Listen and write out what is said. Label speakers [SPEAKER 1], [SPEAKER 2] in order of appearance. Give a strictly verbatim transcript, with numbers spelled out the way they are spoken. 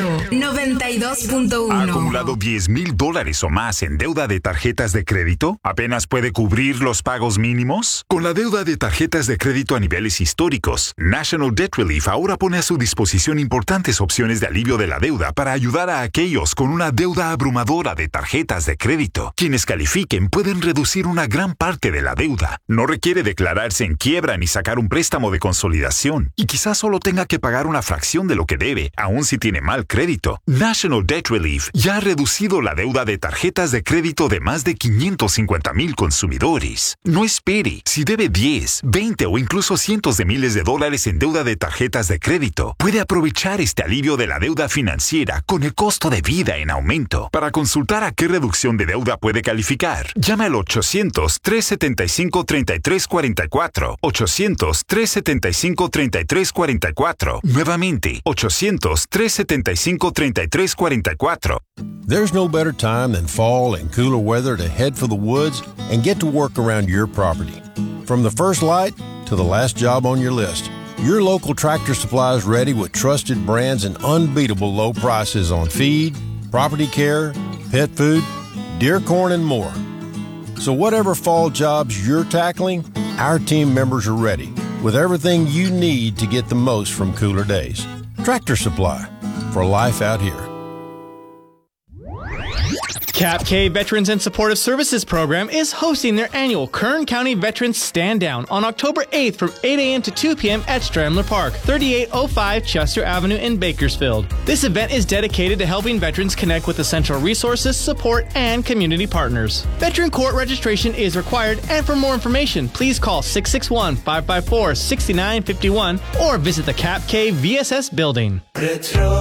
[SPEAKER 1] Metro noventa y dos punto uno.
[SPEAKER 2] ¿Ha acumulado diez mil dólares o más en deuda de tarjetas de crédito? ¿Apenas puede cubrir los pagos mínimos? Con la deuda de tarjetas de crédito a niveles históricos, National Debt Relief ahora pone a su disposición importantes opciones de alivio de la deuda para ayudar a aquellos con una deuda abrumadora de tarjetas de crédito. Quienes califiquen pueden reducir una gran parte de la deuda. No requiere declararse en quiebra ni sacar un préstamo de consolidación. Y quizás solo tenga que pagar una fracción de lo que debe, aun si tiene mal crédito. National Debt Relief ya ha reducido la deuda de tarjetas de crédito de más de quinientos cincuenta mil consumidores. No espere. Si debe diez, veinte o incluso cientos de miles de dólares en deuda de tarjetas de crédito, puede aprovechar este alivio de la deuda financiera con el costo de vida en aumento. Para consultar a qué reducción de deuda puede calificar, llame al ochocientos, trescientos setenta y cinco, treinta y tres cuarenta y cuatro. ochocientos, trescientos setenta y cinco, treinta y tres cuarenta y cuatro. Nuevamente, ochocientos, trescientos setenta y cinco, treinta y tres cuarenta y cuatro.
[SPEAKER 3] There's no better time than fall and cooler weather to head for the woods and get to work around your property. From the first light to the last job on your list, your local Tractor Supply is ready with trusted brands and unbeatable low prices on feed, property care, pet food, deer corn, and more. So whatever fall jobs you're tackling, our team members are ready with everything you need to get the most from cooler days. Tractor Supply, for life out here.
[SPEAKER 4] Cap K Veterans and Supportive Services Program is hosting their annual Kern County Veterans Stand Down on October eighth from eight a.m. to two p.m. at Stramler Park, thirty-eight oh five Chester Avenue in Bakersfield. This event is dedicated to helping veterans connect with essential resources, support, and community partners. Veteran court registration is required, and for more information, please call six six one, five five four, six nine five one or visit the Cap K V S S building.